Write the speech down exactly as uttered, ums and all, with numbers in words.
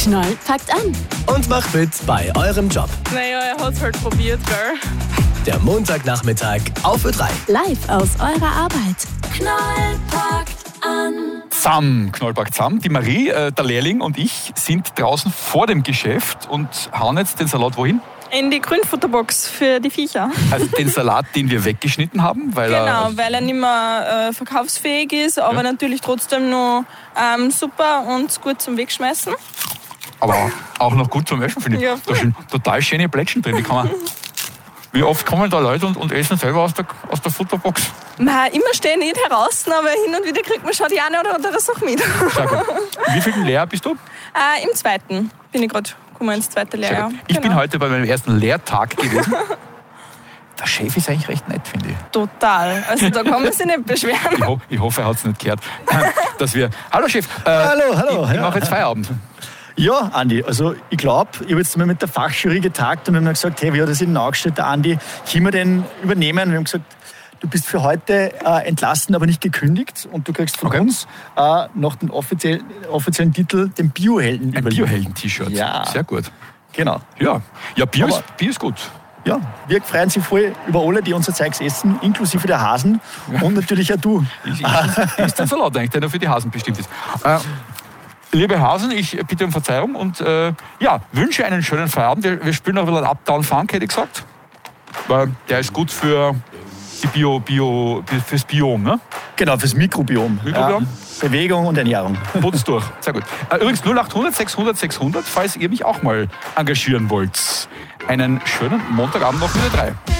Knall packt an. Und macht mit bei eurem Job. Naja, er hat es halt probiert, gell? Der Montagnachmittag auf Ö drei. Live aus eurer Arbeit. Knall packt an. Zusammen, Knollpark zusammen. Die Marie, äh, der Lehrling und ich sind draußen vor dem Geschäft und hauen jetzt den Salat wohin? In die Grünfutterbox für die Viecher. Also den Salat, den wir weggeschnitten haben, weil Genau, er... weil er nicht mehr äh, verkaufsfähig ist, aber Ja. natürlich trotzdem noch ähm, super und gut zum Wegschmeißen. Aber auch noch gut zum Essen, finde ich. Ja, Da sind total schöne Plättchen drin. Die kann man, wie oft kommen da Leute und, und essen selber aus der, aus der Futterbox? Man, immer stehen nicht heraus, aber hin und wieder kriegt man schon die eine oder andere Sache mit. Sehr gut. Wie viel Lehr bist du? äh, Im zweiten bin ich gerade gekommen, ins zweite Sehr Lehrjahr. gut. Ich bin Genau. heute bei meinem ersten Lehrtag gewesen. Der Chef ist eigentlich recht nett, finde ich. Total. Also da kann man sich nicht beschweren. Ich, ho ich hoffe, er hat es nicht gehört. Dass wir... Hallo Chef. Äh, Hallo, hallo, Ich, ich ja. mache jetzt Feierabend. Ja, Andi, also ich glaube, ich habe jetzt mal mit der Fachjury getagt und wir haben gesagt, hey, wie hat das in angestellt, der Andi, können wir den übernehmen? Wir haben gesagt, du bist für heute äh, entlassen, aber nicht gekündigt und du kriegst von Okay. uns äh, noch den offiziellen, offiziellen Titel, den Biohelden Ein überliefert. Biohelden-T-Shirt. Ja. Sehr gut. Genau. Ja, ja Bio, Aber- ist, Bio ist gut. Ja, wir freuen sich voll über alle, die unser Zeugs essen, inklusive der Hasen und natürlich auch du. Ich, ich, ist ein Salat eigentlich, der nur für die Hasen bestimmt ist. Äh, liebe Hasen, ich bitte um Verzeihung und äh, ja, wünsche einen schönen Feierabend. Wir, wir spielen noch ein bisschen Uptown-Funk, hätte ich gesagt. Weil der ist gut für die Bio, Bio, fürs Biom, ne? Genau, fürs Mikrobiom. Mikrobiom? Ja, Bewegung und Ernährung. Putz durch. Sehr gut. Äh, übrigens null acht hundert sechshundert sechshundert, falls ihr mich auch mal engagieren wollt. Einen schönen Montagabend noch mit Ö drei.